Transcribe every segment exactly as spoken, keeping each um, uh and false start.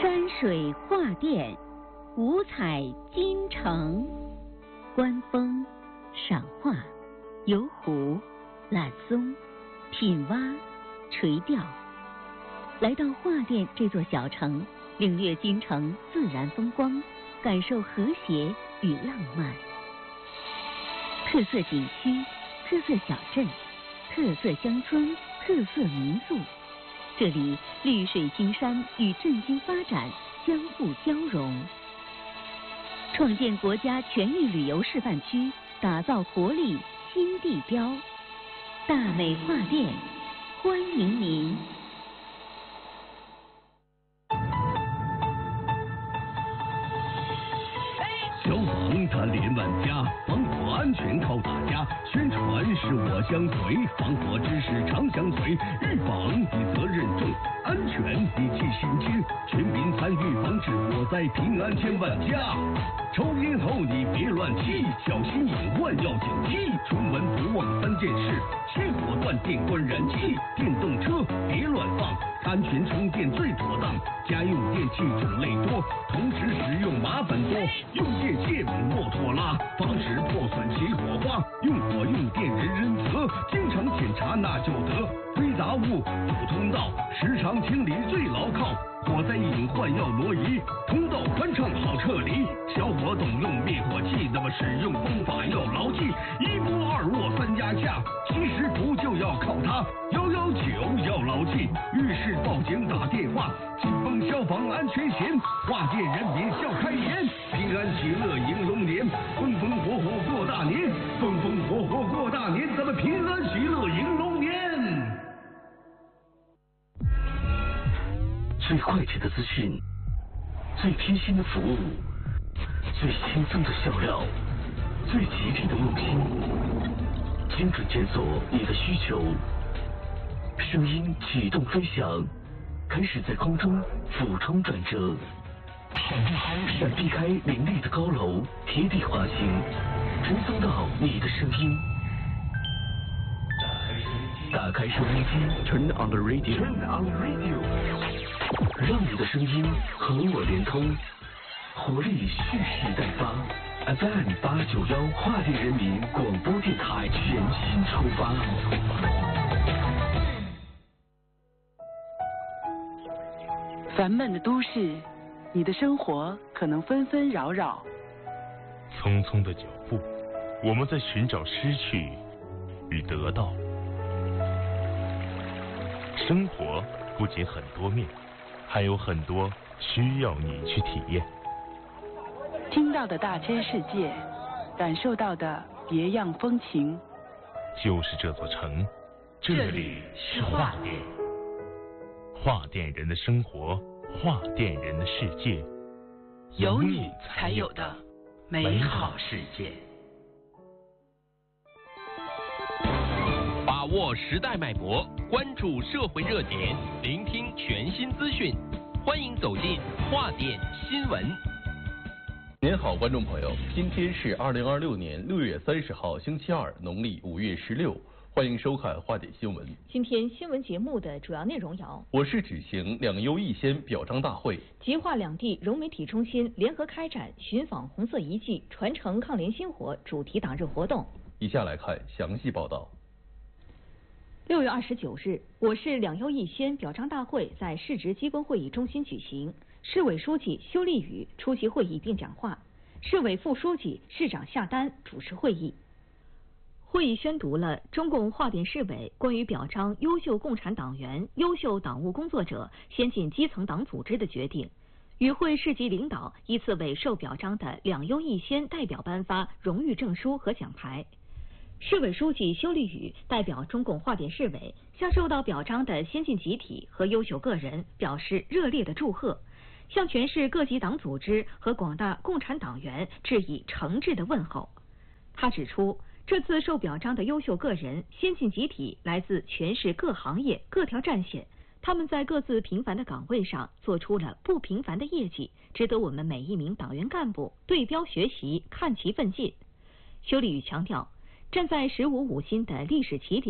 山水画殿，五彩金城。观风、赏画、游湖、揽松、品蛙、垂钓。来到画殿这座小城，领略京城自然风光，感受和谐与浪漫。特色景区、特色小镇、特色乡村、特色民宿，这里绿水青山与振兴发展相互交融，创建国家全域旅游示范区，打造活力新地标。大美画殿，欢迎您。 消防它连万家，防火安全靠大家。宣传是我相随，防火知识常相随。预防的责任重，安全的记心惊。全民参与防治火灾，平安千万家。抽烟后你别乱吸，小心隐患要警惕。出门不忘三件事：熄火、断电、关燃气。电动车别乱放，安全充电最妥当。家用电器种类多，同时使用麻烦多。用电线莫拖拉，防止破损起火花。用火用电人人责，经常检查那就得。堆杂物堵通道，时常清理最牢靠。火灾隐患要挪移，通道宽敞好撤离。小伙懂用灭火器，那么使用方法要牢记：一摸二握三压架，其实不就要靠它。幺幺九要牢记，遇事报警打电话。紧绷消防安全险，画店人民笑开颜。平安喜乐迎龙年，风风火火过大年，风风火火过大年，咱们平安喜乐迎龙年。 最快捷的资讯，最贴心的服务，最轻松的笑料，最吉利的用心，精准检索你的需求。声音启动飞翔，开始在空中俯冲转折，闪避开闪避开林立的高楼，贴地滑行，传送到你的声音。打开收音机 ，Turn on the radio，Turn on the radio， 让你的声音和我连通，活力蓄势待发。F M 八九幺画店人民广播电台全新出发。 烦闷的都市，你的生活可能纷纷扰扰。 匆匆的脚步，我们在寻找失去与得到。生活不仅很多面，还有很多需要你去体验。 听到的大千世界，感受到的别样风情。 就是这座城，这里是画店。画店人的生活，画店人的世界， 有你才有的美好世界。 把握时代脉搏，关注社会热点，聆听全新资讯，欢迎走进画店新闻。 您好，观众朋友，今天是二零二六年六月三十号，星期二，农历五月十六。欢迎收看画点新闻。 今天新闻节目的主要内容有： 我市举行两优一先表彰大会； 吉化两地融媒体中心联合开展寻访红色遗迹，传承抗联星火主题党日活动。 以下来看详细报道。 六月二十九日，我市两优一先表彰大会在市直机关会议中心举行，市委书记修立宇出席会议并讲话，市委副书记、市长夏丹主持会议。会议宣读了中共画店市委关于表彰优秀共产党员、优秀党务工作者、先进基层党组织的决定，与会市级领导依次为受表彰的两优一先代表颁发荣誉证书和奖牌。市委书记修立宇代表中共画店市委向受到表彰的先进集体和优秀个人表示热烈的祝贺，向全市各级党组织和广大共产党员致以诚挚的问候。他指出，这次受表彰的优秀个人、先进集体来自全市各行业、各条战线，他们在各自平凡的岗位上做出了不平凡的业绩，值得我们每一名党员干部对标学习，看齐奋进。修立宇强调，站在十五五新的历史起点，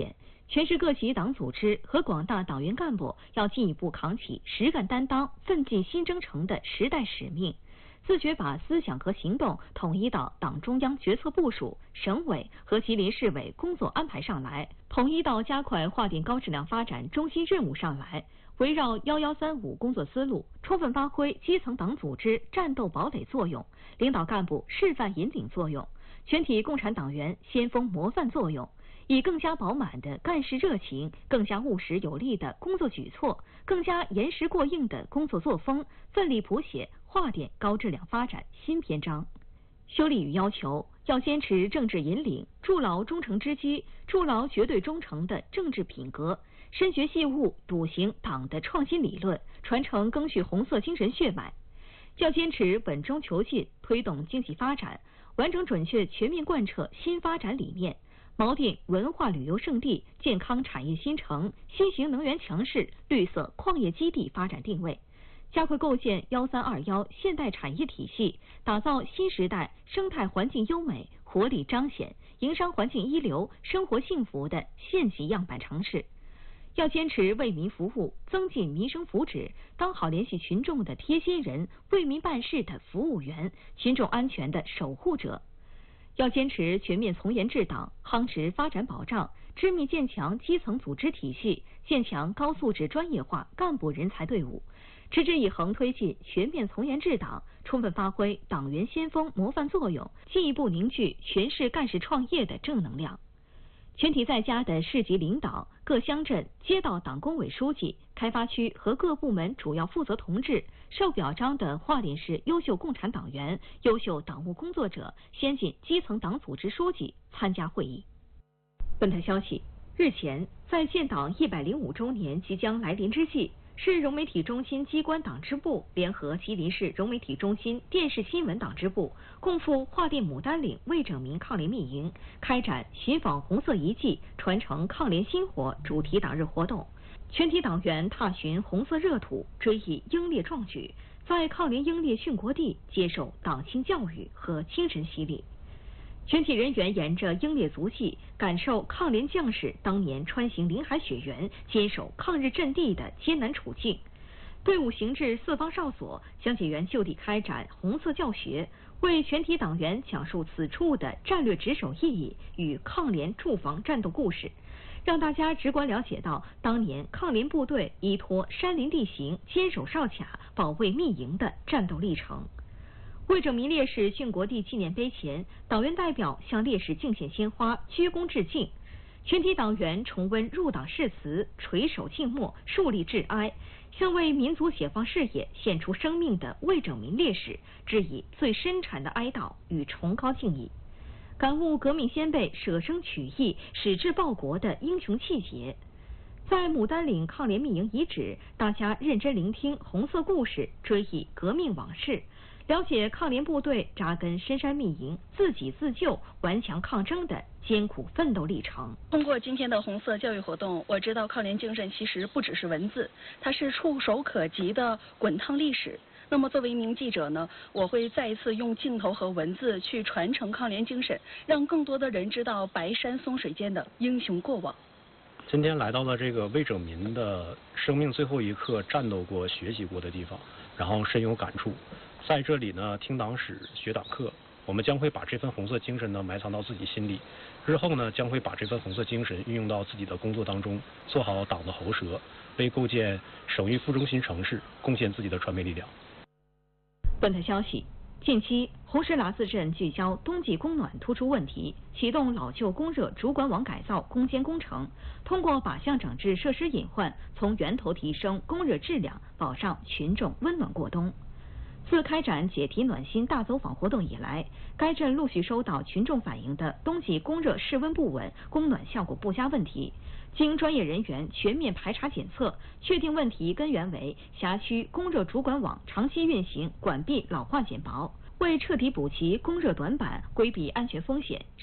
全市各级党组织和广大党员干部要进一步扛起实干担当、奋进新征程的时代使命，自觉把思想和行动统一到党中央决策部署、省委和吉林市委工作安排上来，统一到加快化电高质量发展中心任务上来。围绕幺幺三五工作思路，充分发挥基层党组织战斗堡垒作用、领导干部示范引领作用、全体共产党员先锋模范作用，以更加饱满的干事热情、更加务实有力的工作举措、更加严实过硬的工作作风，奋力谱写化电高质量发展新篇章。修立与要求要坚持政治引领，筑牢忠诚之基，筑牢绝对忠诚的政治品格，深学细悟，笃行党的创新理论，传承赓续红色精神血脉。要坚持稳中求进，推动经济发展，完整准确全面贯彻新发展理念，锚定文化旅游胜地、健康产业新城、新型能源强势、绿色矿业基地发展定位，加快构建幺三二幺现代产业体系，打造新时代生态环境优美、活力彰显、营商环境一流、生活幸福的县级样板城市。要坚持为民服务，增进民生福祉，当好联系群众的贴心人，为民办事的服务员，群众安全的守护者。要坚持全面从严治党，夯实发展保障，织密建强基层组织体系，建强高素质专业化干部人才队伍，持之以恒推进全面从严治党，充分发挥党员先锋模范作用，进一步凝聚全市干事创业的正能量。全体在家的市级领导、各乡镇、街道党工委书记、开发区和各部门主要负责同志，受表彰的化电市优秀共产党员、优秀党务工作者、先进基层党组织书记参加会议。本台消息，日前，在建党一百零五周年即将来临之际，市融媒体中心机关党支部联合吉林市融媒体中心电视新闻党支部，共赴化电牡丹岭魏拯民抗联密营，开展寻访红色遗迹、传承抗联薪火主题党日活动。全体党员踏寻红色热土，追忆英烈壮举，在抗联英烈殉国地接受党性教育和精神洗礼。全体人员沿着英烈足迹，感受抗联将士当年穿行林海雪原、坚守抗日阵地的艰难处境。队伍行至四方哨所，讲解员就地开展红色教学，为全体党员讲述此处的战略值守意义与抗联驻防战斗故事，让大家直观了解到当年抗联部队依托山林地形，坚守哨卡，保卫密营的战斗历程。魏拯民烈士殉国地纪念碑前，党员代表向烈士敬献鲜花，鞠躬致敬。全体党员重温入党誓词，垂首静默，树立致哀，向为民族解放事业献出生命的魏拯民烈士致以最深沉的哀悼与崇高敬意，感悟革命先辈舍生取义、矢志报国的英雄气节。在牡丹岭抗联密营遗址，大家认真聆听红色故事，追忆革命往事，了解抗联部队扎根深山密营、自给自救、顽强抗争的艰苦奋斗历程。 通过今天的红色教育活动，我知道抗联精神其实不只是文字，它是触手可及的滚烫历史。那么作为一名记者呢，我会再一次用镜头和文字去传承抗联精神，让更多的人知道白山松水间的英雄过往。 今天来到了这个魏拯民的生命最后一刻战斗过、学习过的地方，然后深有感触。在这里呢，听党史、学党课，我们将会把这份红色精神呢埋藏到自己心里，日后呢将会把这份红色精神运用到自己的工作当中，做好党的喉舌，为构建省域副中心城市贡献自己的传媒力量。 本台消息，近期红石喇子镇聚焦冬季供暖突出问题，启动老旧供热主管网改造攻坚工程，通过靶向整治设施隐患，从源头提升供热质量，保障群众温暖过冬。自开展解题暖心大走访活动以来，该镇陆续收到群众反映的冬季供热室温不稳、供暖效果不佳问题，经专业人员全面排查检测，确定问题根源为辖区供热主管网长期运行管壁老化减薄。为彻底补齐供热短板，规避安全风险，